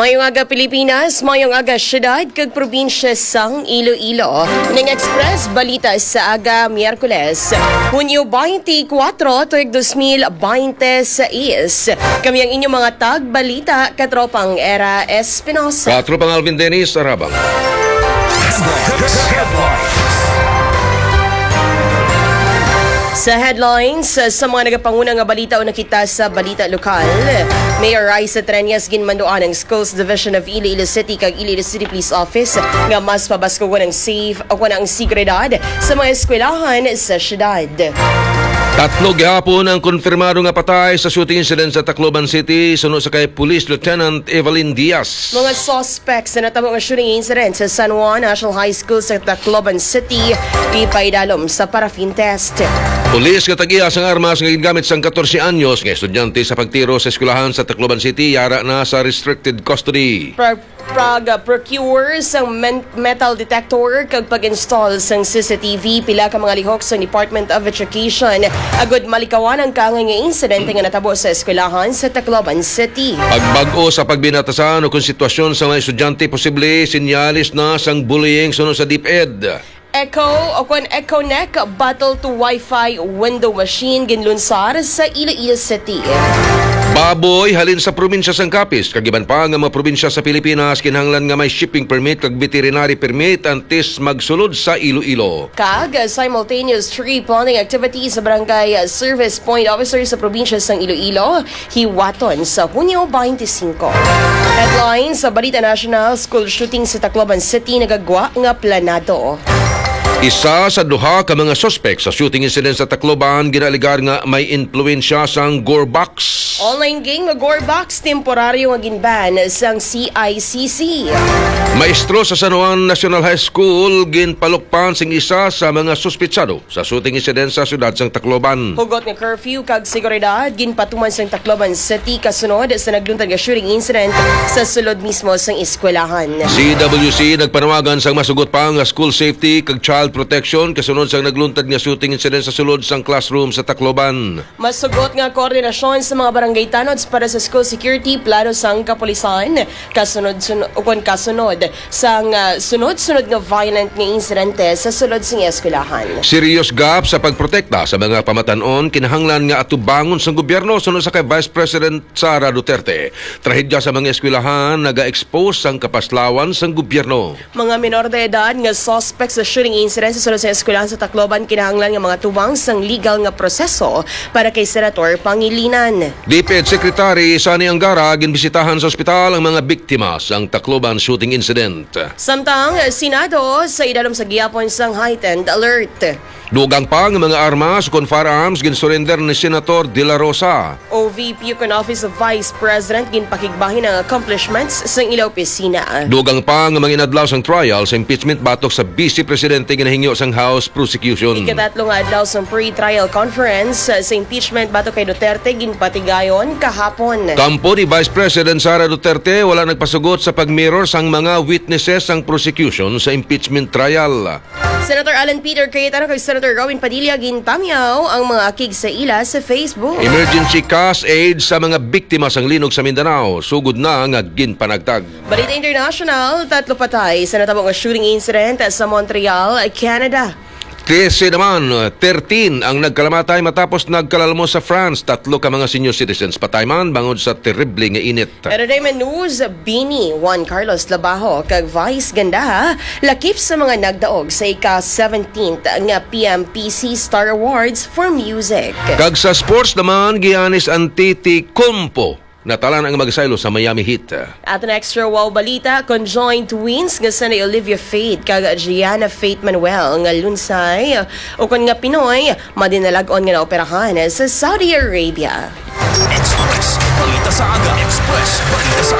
Mayong aga Pilipinas, mayong aga syudad kag probinsya sang Iloilo. Ning Express balita sa aga Miyerkules, Hunyo 24 tuig 2026. Kami ang inyong mga tag-balita katropang Era Espinosa. Katropang Alvin Dennis Arabang. Sa headlines, sa mga nagapanguna nga balita o nakita sa balita lokal, Mayor Raisa Treñas ginmanduan ang Schools Division of Iloilo City kag Iloilo City Police Office nga mas pabaskuhan ang safe o ang seguridad sa mga eskwelahan sa syudad. Tatlo gihapon ang konfirmado nga patay sa shooting incident sa Tacloban City sunod sa kay Police Lieutenant Evelyn Diaz. Mga suspects na natabo nga shooting incident sa San Juan National High School sa Tacloban City ipaidalom sa paraffin test. Pulis nga tag-iya sang armas nga gingamit sang 14 anyos nga estudyante sa pagtiro sa eskwelahan sa Tacloban City yara na sa restricted custody. Procure sang metal detector kag pag-install sang CCTV pila ka mga lihok sa Department of Education agud malikawan ang kangay nga incident nga natabo sa eskwelahan sa Tacloban City. Pagbag-o sa pagbinatasan o kung sitwasyon sa mga estudyante posible sinyalis na sang bullying sunod sa DepEd. EchoNet battle to Wi-Fi window machine ginlunsar sa Iloilo City. Baboy halin sa probinsya sang Capiz kagiban pa nga mga probinsya sa Pilipinas kinahanglan nga may shipping permit kag veterinary permit antes magsulod sa Iloilo. Kag simultaneous tree planting activities sa barangay service point officer sa probinsya sang Iloilo hiwaton sa Hunyo 25. Headlines sa Balita National, school shooting sa Tacloban City nagagwa nga planado. Isa sa duha ka mga suspect sa shooting incident sa Tacloban ginaligar nga may influensya sang Gorebox. Online game nga Gorebox temporaryo nga ginban sang CICC. Maestro sa San Juan National High School ginpalukpan sing isa sa mga suspetsado sa shooting incident sa syudad sang Tacloban. Hugot nga curfew kag seguridad ginpatuman sang Tacloban City kasunod sa nagluntad nga shooting incident sa sulod mismo sang eskwelahan. CWC nagpanawagan sang masugot pa nga school safety kag child protection kasunod sang nagluntad nga shooting incident sa sulod sang classroom sa Tacloban. Masugot nga koordinasyon sa mga barangay tanods para sa school security plano sang kapulisan kasunod sang sunod-sunod nga violent nga insidente sa sulod sang eskwelahan. Serious gap sa pagprotekta sa mga pamatanon kinahanglan nga atubangon sang gobyerno sunod sa kay Vice President Sara Duterte. Trahedya sa mga eskwelahan naga-expose sang kapaslawan sang gobyerno. Mga minor de edad nga suspects sa shooting incident sa sulod sa eskwelahan sa Tacloban kinahanglan nga mga tubang sang legal nga proseso para kay Senator Pangilinan. DepEd Secretary Sani Angara ginbisitahan sa ospital ang mga biktima sang Tacloban shooting incident. Samtang Senado sa idalom sa giyapon sang heightened alert. Dugang pa ang mga armas kon firearms ginsurrender ni Senator De La Rosa. OVP kon Office of Vice President ginpakigbahin ang accomplishments sang ilaw opisina. Dugang pa ang mga inadlaw sang trial sa impeachment batok sa Vice Presidente ginahingyo sang House prosecution. Ikatatlong adlaw sang pre-trial conference sa impeachment batok kay Duterte ginpatigayon kahapon. Kampo ni Vice President Sara Duterte wala nagpasugot sa pagmirror sang mga witnesses sang prosecution sa impeachment trial. Senator Alan Peter Cayetano kay Senator Robin Padilla ginpamyaw ang mga akig sa ila sa Facebook. Emergency cash aid sa mga biktima sang linog sa Mindanao sugod na nga ginpanagtag. Balita International, tatlo patay sa natabong shooting incident sa Montreal, Canada. 13 ang nagkalamatay matapos nagkalalmo sa France. Tatlo ka mga senior citizens patay man bangod sa terrible nga init. Entertainment news, Bini Juan Carlos Labajo kag Vice Ganda lakip sa mga nagdaog sa ika-17th nga PMPC Star Awards for Music. Kag sa sports naman Giannis Antetokounmpo natalan ang magsaylo sa Miami Heat. At an extra wow balita, conjoined twins nga sa Olivia Faith kag Gianna Faith Manuel nga lunsay o kon nga Pinoy madinalag-on nga naoperahan sa Saudi Arabia. Express, balita sa aga. Express, balita sa